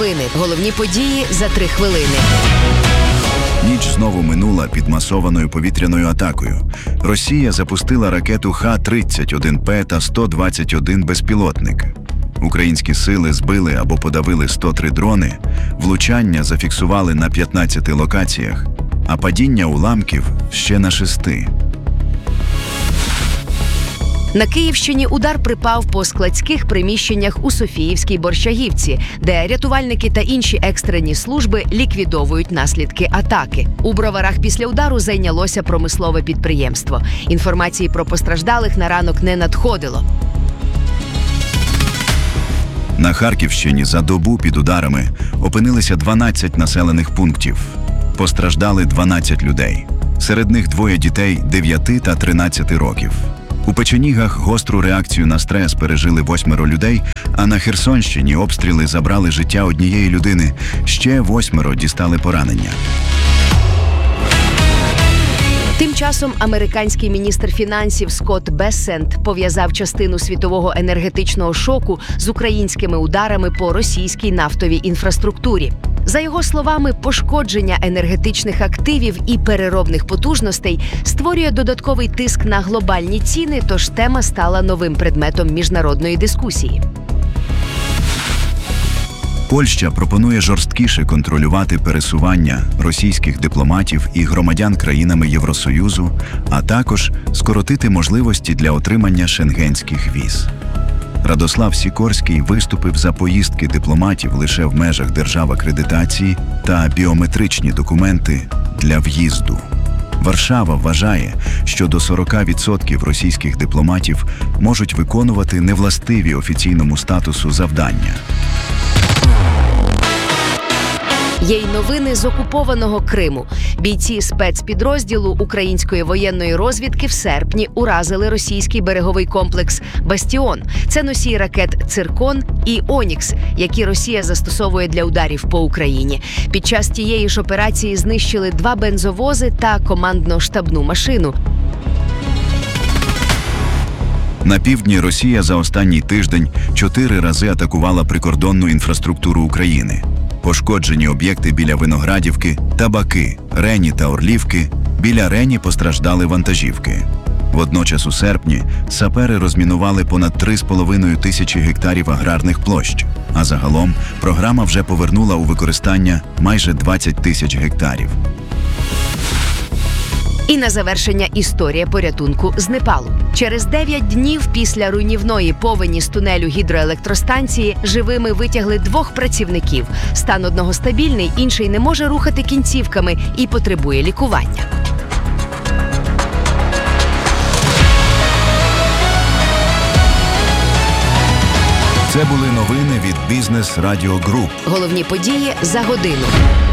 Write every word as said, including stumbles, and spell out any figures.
Новини. Головні події за три хвилини. Ніч знову минула під масованою повітряною атакою. Росія запустила ракету Х тридцять один П та сто двадцять один безпілотник. Українські сили збили або подавили сто три дрони, влучання зафіксували на п'ятнадцяти локаціях, а падіння уламків ще на шести. На Київщині удар припав по складських приміщеннях у Софіївській Борщагівці, де рятувальники та інші екстрені служби ліквідовують наслідки атаки. У Броварах після удару зайнялося промислове підприємство. Інформації про постраждалих на ранок не надходило. На Харківщині за добу під ударами опинилися дванадцять населених пунктів. Постраждали дванадцять людей. Серед них двоє дітей дев'яти та тринадцяти років. У Печенігах гостру реакцію на стрес пережили восьмеро людей, а на Херсонщині обстріли забрали життя однієї людини, ще восьмеро дістали поранення. Тим часом американський міністр фінансів Скотт Бессент пов'язав частину світового енергетичного шоку з українськими ударами по російській нафтовій інфраструктурі. За його словами, пошкодження енергетичних активів і переробних потужностей створює додатковий тиск на глобальні ціни, тож тема стала новим предметом міжнародної дискусії. Польща пропонує жорсткіше контролювати пересування російських дипломатів і громадян країнами Євросоюзу, а також скоротити можливості для отримання шенгенських віз. Радослав Сікорський виступив за поїздки дипломатів лише в межах держав акредитації та біометричні документи для в'їзду. Варшава вважає, що до сорок відсотків російських дипломатів можуть виконувати невластиві офіційному статусу завдання. Є й новини з окупованого Криму. Бійці спецпідрозділу української воєнної розвідки в серпні уразили російський береговий комплекс «Бастіон». Це носій ракет «Циркон» і «Онікс», які Росія застосовує для ударів по Україні. Під час тієї ж операції знищили два бензовози та командно-штабну машину. На півдні Росія за останній тиждень чотири рази атакувала прикордонну інфраструктуру України. Пошкоджені об'єкти біля Виноградівки, Табаки, Рені та Орлівки. Біля Рені постраждали вантажівки. Водночас у серпні сапери розмінували понад три з половиною тисячі гектарів аграрних площ, а загалом програма вже повернула у використання майже двадцять тисяч гектарів. І на завершення історія порятунку з Непалу. Через дев'ять днів після руйнівної повені з тунелю гідроелектростанції живими витягли двох працівників. Стан одного стабільний, інший не може рухати кінцівками і потребує лікування. Це були новини від Бізнес Радіо Груп. Головні події за годину.